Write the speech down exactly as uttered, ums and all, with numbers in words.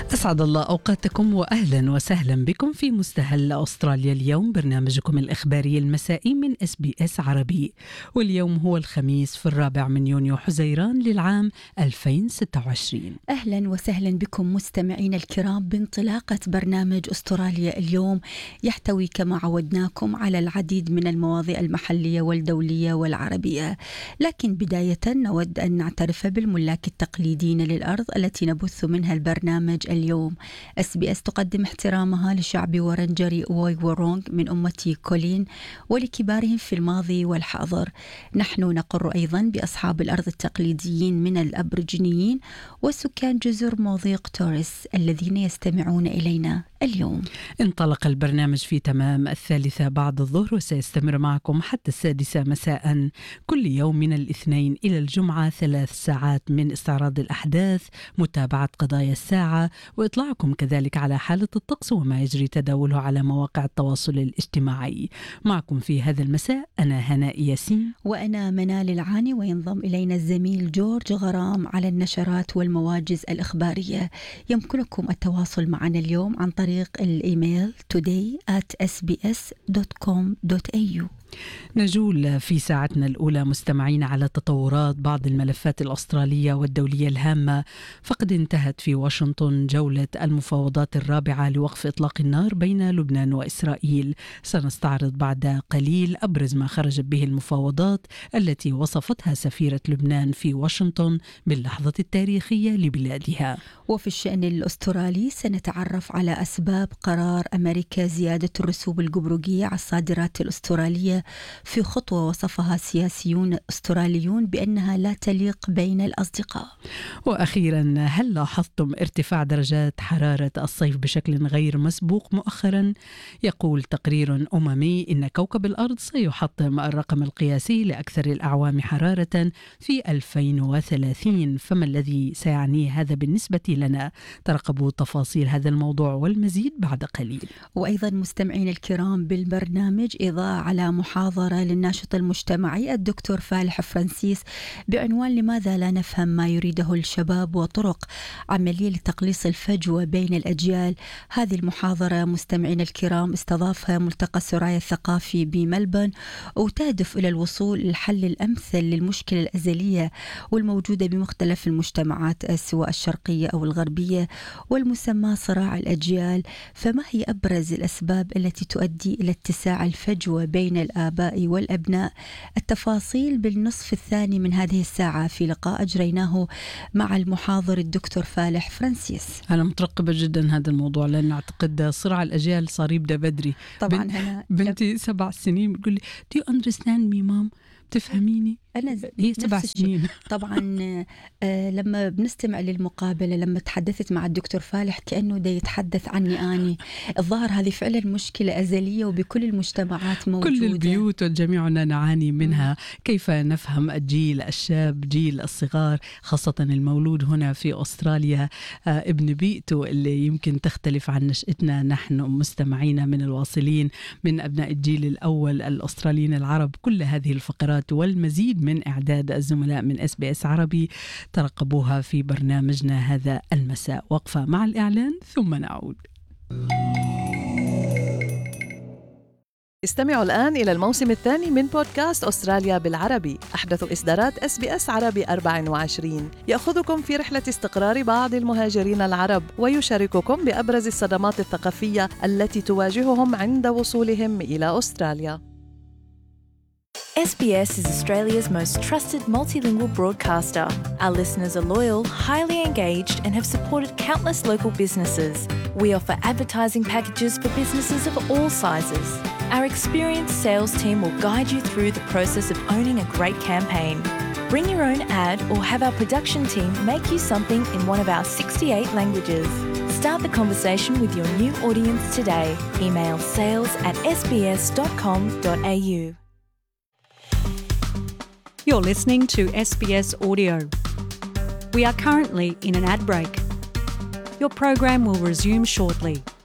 أسعد الله أوقاتكم وأهلا وسهلا بكم في مستهل أستراليا اليوم، برنامجكم الإخباري المسائي من إس بي إس عربي. واليوم هو الخميس في الرابع من يونيو حزيران للعام ألفين وستة وعشرين. أهلا وسهلا بكم مستمعين الكرام بانطلاقة برنامج أستراليا اليوم، يحتوي كما عودناكم على العديد من المواضيع المحلية والدولية والعربية. لكن بداية نود أن نعترف بالملاك التقليديين للأرض التي نبث منها البرنامج اليوم. اس بي اس تقدم احترامها لشعب ورنجري أوي وورونغ من أمة كولين ولكبارهم في الماضي والحاضر. نحن نقر أيضا بأصحاب الأرض التقليديين من الأبرجينيين وسكان جزر مضيق توريس الذين يستمعون إلينا اليوم. انطلق البرنامج في تمام الثالثة بعد الظهر وسيستمر معكم حتى السادسة مساء كل يوم من الاثنين إلى الجمعة، ثلاث ساعات من استعراض الأحداث، متابعة قضايا الساعة، وإطلاعكم كذلك على حالة الطقس وما يجري تداوله على مواقع التواصل الاجتماعي. معكم في هذا المساء أنا هناء ياسين وأنا منال العاني، وينضم إلينا الزميل جورج غرام على النشرات والمواجز الإخبارية. يمكنكم التواصل معنا اليوم عن طريق الإيميل today at s b s dot com dot a u. نجول في ساعتنا الأولى مستمعين على تطورات بعض الملفات الأسترالية والدولية الهامة، فقد انتهت في واشنطن جولة المفاوضات الرابعة لوقف إطلاق النار بين لبنان وإسرائيل. سنستعرض بعد قليل أبرز ما خرجت به المفاوضات التي وصفتها سفيرة لبنان في واشنطن باللحظة التاريخية لبلادها. وفي الشأن الأسترالي سنتعرف على أسباب قرار أمريكا زيادة الرسوم الجمركية على الصادرات الأسترالية في خطوة وصفها سياسيون أستراليون بأنها لا تليق بين الأصدقاء. وأخيرا، هل لاحظتم ارتفاع درجات حرارة الصيف بشكل غير مسبوق مؤخرا؟ يقول تقرير أممي إن كوكب الأرض سيحطم الرقم القياسي لأكثر الأعوام حرارة في ألفين وثلاثين، فما الذي سيعنيه هذا بالنسبة لنا؟ ترقبوا تفاصيل هذا الموضوع والمزيد بعد قليل. وأيضا مستمعين الكرام بالبرنامج إضاءة على محاضرة للناشط المجتمعي الدكتور فالح فرانسيس بعنوان لماذا لا نفهم ما يريده الشباب وطرق عملية لتقليص الفجوة بين الأجيال. هذه المحاضرة مستمعين الكرام استضافها ملتقى السرايا الثقافي بملبن، وتهدف إلى الوصول للحل الأمثل للمشكلة الأزلية والموجودة بمختلف المجتمعات سواء الشرقية أو الغربية والمسمى صراع الأجيال. فما هي أبرز الأسباب التي تؤدي إلى اتساع الفجوة بين الآباء والأبناء؟ التفاصيل بالنصف الثاني من هذه الساعة في لقاء أجريناه مع المحاضر الدكتور فالح فرانسيس. أنا مترقبة جدا هذا الموضوع لأن أعتقد صراع الأجيال صار يبدأ بدري. طبعا بنت هنا بنتي سبع سنين بتقول لي do you understand me mom؟ تفهميني؟ أنا هي سبع سنين. طبعا آه لما بنستمع للمقابلة لما تحدثت مع الدكتور فالح كأنه دا يتحدث عني أني. الظاهر هذه فعلا مشكلة أزلية وبكل المجتمعات موجودة، كل البيوت وجميعنا نعاني منها. م. كيف نفهم الجيل الشاب، جيل الصغار، خاصة المولود هنا في أستراليا آه ابن بيئته اللي يمكن تختلف عن نشأتنا نحن مستمعين من الواصلين من أبناء الجيل الأول الأستراليين العرب. كل هذه الفقرات والمزيد من إعداد الزملاء من إس بي إس عربي ترقبوها في برنامجنا هذا المساء. وقفة مع الإعلان ثم نعود. استمعوا الآن إلى الموسم الثاني من بودكاست أستراليا بالعربي، أحدث إصدارات إس بي إس عربي أربعة وعشرين، يأخذكم في رحلة استقرار بعض المهاجرين العرب ويشارككم بأبرز الصدمات الثقافية التي تواجههم عند وصولهم إلى أستراليا. S B S is Australia's most trusted multilingual broadcaster. Our listeners are loyal, highly engaged, and have supported countless local businesses. We offer advertising packages for businesses of all sizes. Our experienced sales team will guide you through the process of owning a great campaign. Bring your own ad or have our production team make you something in one of our sixty-eight languages. Start the conversation with your new audience today. Email sales at s b s dot com dot a u. You're listening to S B S Audio. We are currently in an ad break. Your program will resume shortly.